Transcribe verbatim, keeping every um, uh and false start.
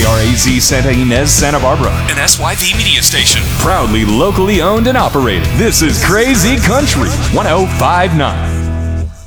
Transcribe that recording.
R A Z Santa Ynez, Santa Barbara. An S Y V media station. Proudly locally owned and operated. This is Crazy Country one oh five point nine.